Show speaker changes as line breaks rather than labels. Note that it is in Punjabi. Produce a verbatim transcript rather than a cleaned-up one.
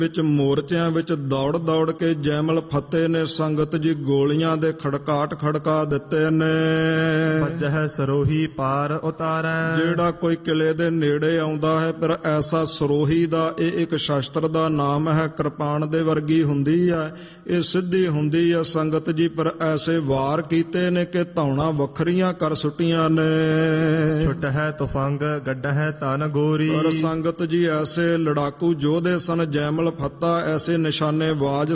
ਵਿੱਚ ਮੋਰਚਿਆਂ ਵਿੱਚ ਦੌੜ ਦੌੜ ਕੇ ਜੈਮਲ ਫਤਿਹ ਨੇ ਸੰਗਤ ਜੀ ਗੋਲੀਆਂ ਦੇ ਖੜਕਾਟ ਖੜਕਾ ਦਿੱਤੇ ਨੇ।
ਭਜਹਿ ਸਰੋਹੀ ਪਾਰ ਉਤਾਰੈ।
ਜਿਹੜਾ ਕੋਈ ਕਿਲੇ ਦੇ ਨੇੜੇ ਆਉਂਦਾ ਹੈ ਫਿਰ ਐਸਾ ਸਰੋਹੀ ਦਾ, ਇਹ ਇੱਕ ਸ਼ਸਤਰ ਦਾ ਨਾਮ ਹੈ, ਕਿਰਪਾਨ ਦੇ ਵਰਗੀ ਹੁੰਦੀ ਹੈ, ਇਹ ਸਿੱਧੀ ਹੁੰਦੀ ਹੈ ਸੰਗਤ ਜੀ। ਪਰ ਐਸੇ ਵਾਰ ਕੀਤੇ ਨੇ ਕਿ ਧੌਣਾ ਵੱਖਰੀਆਂ ਕਰ ਸੁੱਟੀਆਂ ਨੇ।
ਛੁਟਹਿ ਤੁਫੰਗ ਗੱਡਹਿ ਤਨ ਗੋਰੀ।
ਪਰ ਸੰਗਤ ਜੀ ਐਸੇ ਲੜਾਕੂ ਯੋਧੇ ਸਨ ਜੈਮਲ ਫੱਤਾ, ਐਸੇ ਨਿਸ਼ਾਨੇਬਾਜ਼